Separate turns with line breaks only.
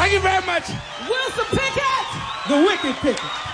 Thank you very much.
Wilson Pickett.
The Wicked Pickett.